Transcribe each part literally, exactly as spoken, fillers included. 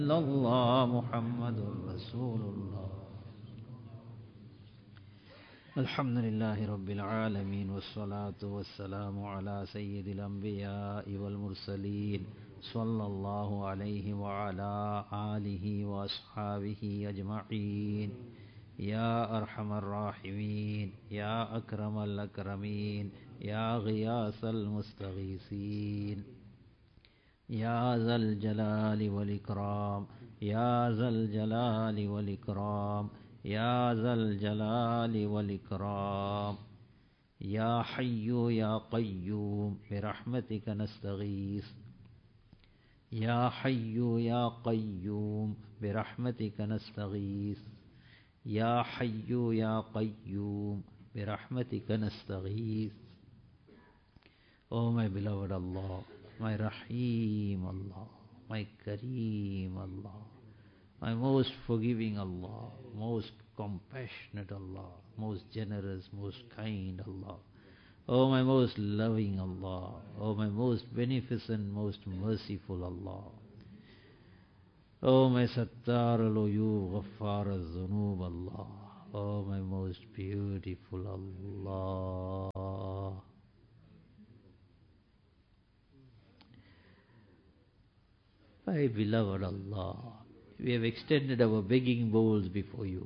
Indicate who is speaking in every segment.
Speaker 1: الله محمد رسول الله. الحمد لله رب العالمين والصلاة والسلام على سيد الأنبياء والمرسلين صلى الله عليه وعلى آله وأصحابه أجمعين. يا أرحم الراحمين يا أكرم الأكرمين يا غياث المستغيثين يا ذا الجلال والإكرام يا ذا الجلال والإكرام يا ذا الجلال والإكرام يا حي يا قيوم برحمتك نستغيث يا حي يا قيوم برحمتك نستغيث يا حي يا قيوم برحمتك نستغيث. Oh my beloved Allah, my Rahim Allah, my Kareem Allah, my most forgiving Allah, most compassionate Allah, most generous, most kind Allah. Oh my most loving Allah, oh my most beneficent, most merciful Allah. Oh my Sattar al-Uyub, Ghaffar al-Zunub Allah. Oh my most beautiful Allah. My beloved Allah, we have extended our begging bowls before you.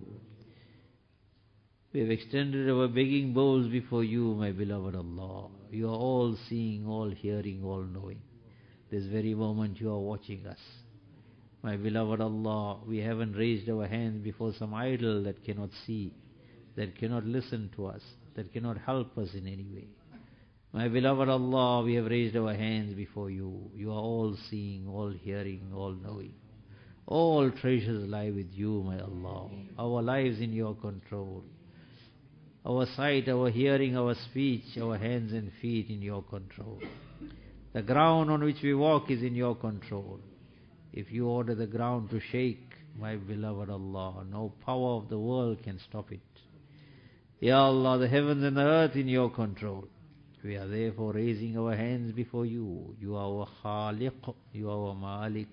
Speaker 1: We have extended our begging bowls before you, my beloved Allah. You are all seeing, all hearing, all knowing. This very moment you are watching us. My beloved Allah, we haven't raised our hands before some idol that cannot see, that cannot listen to us, that cannot help us in any way. My beloved Allah, we have raised our hands before you. You are all seeing, all hearing, all knowing. All treasures lie with you, my Allah. Our lives in your control. Our sight, our hearing, our speech, our hands and feet in your control. The ground on which we walk is in your control. If you order the ground to shake, my beloved Allah, no power of the world can stop it. Ya Allah, the heavens and the earth in your control. We are therefore raising our hands before you. You are our Khaliq, you are our Malik.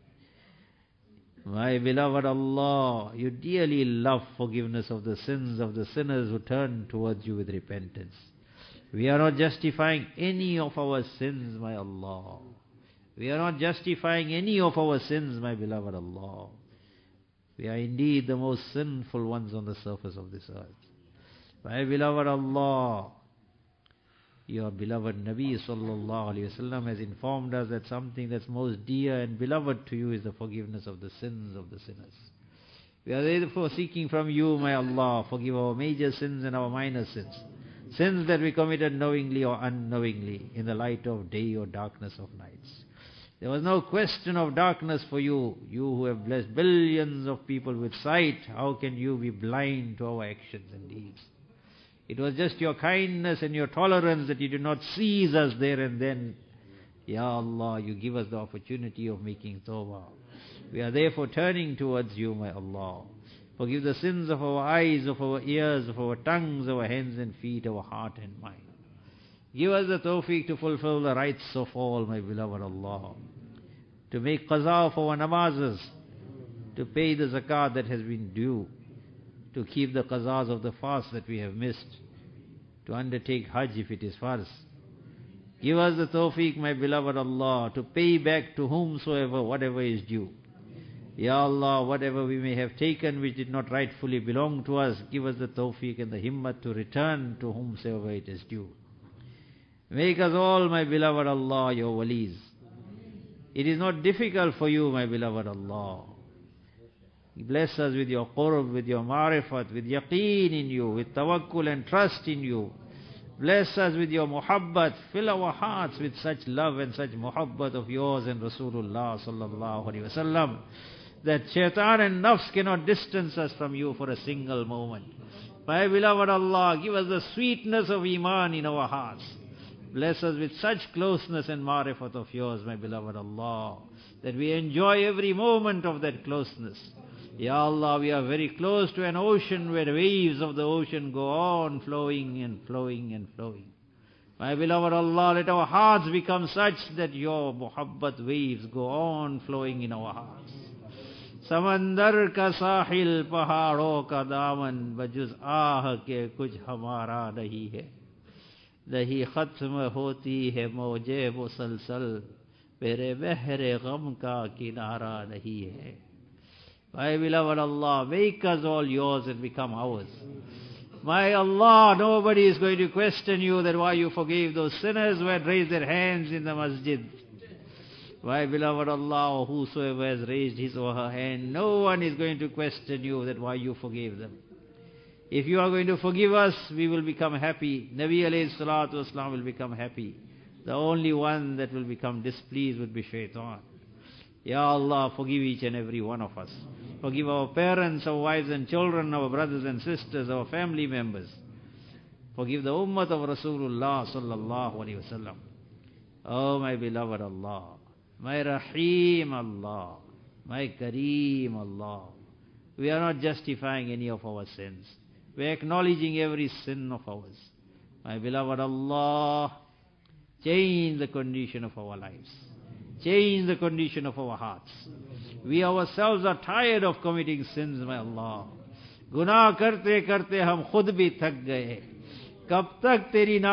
Speaker 1: My beloved Allah, you dearly love forgiveness of the sins of the sinners who turn towards you with repentance. We are not justifying any of our sins, my Allah. We are not justifying any of our sins, my beloved Allah. We are indeed the most sinful ones on the surface of this earth. My beloved Allah, your beloved Nabi sallallahu alayhi wasallam has informed us that something that's most dear and beloved to you is the forgiveness of the sins of the sinners. We are therefore seeking from you, my Allah, forgive our major sins and our minor sins. Sins that we committed knowingly or unknowingly in the light of day or darkness of nights. There was no question of darkness for you. You who have blessed billions of people with sight, how can you be blind to our actions and deeds? It was just your kindness and your tolerance that you did not seize us there and then. Ya Allah, you give us the opportunity of making tawbah. We are therefore turning towards you, my Allah. Forgive the sins of our eyes, of our ears, of our tongues, our hands and feet, our heart and mind. Give us the tawfiq to fulfill the rights of all, my beloved Allah. To make qaza for our namazes, to pay the zakat that has been due, to keep the qazas of the fast that we have missed, to undertake hajj if it is farz. Give us the tawfiq, my beloved Allah, to pay back to whomsoever whatever is due. Ya Allah, whatever we may have taken which did not rightfully belong to us, give us the tawfiq and the himmat to return to whomsoever it is due. Make us all, my beloved Allah, your walis. It is not difficult for you, my beloved Allah. Bless us with your qurb, with your ma'rifat, with yaqeen in you, with tawakkul and trust in you. Bless us with your muhabbat. Fill our hearts with such love and such muhabbat of yours and Rasulullah sallallahu alaihi wasallam that shaitan and nafs cannot distance us from you for a single moment. My beloved Allah, give us the sweetness of iman in our hearts. Bless us with such closeness and ma'rifat of yours, my beloved Allah, that we enjoy every moment of that closeness. Ya Allah, we are very close to an ocean where the waves of the ocean go on flowing and flowing and flowing. My beloved Allah, let our hearts become such that your muhabbat waves go on flowing in our hearts. समंदर का साहिल पहाड़ों का दामन बजुज आह के कुछ हमारा नहीं है नहीं खत्म होती है मौजे मुसलसल मेरे बहरे गम का किनारा नहीं है My beloved Allah, make us all yours and become ours. My Allah, nobody is going to question you that why you forgave those sinners who had raised their hands in the masjid. My beloved Allah, whosoever has raised his or her hand, no one is going to question you that why you forgave them. If you are going to forgive us, we will become happy. Nabi alayhi salatu wasalam will become happy. The only one that will become displeased would be shaitan. Ya Allah, forgive each and every one of us. Forgive our parents, our wives and children, our brothers and sisters, our family members. Forgive the ummah of Rasulullah sallallahu alayhi wa sallam. Oh my beloved Allah, my Rahim Allah, my Kareem Allah. We are not justifying any of our sins. We are acknowledging every sin of ours. My beloved Allah, change the condition of our lives. Change the condition of our hearts. We ourselves are tired of committing sins, my Allah. गुनाह करते करते हम खुद भी थक गए. कब तक तेरी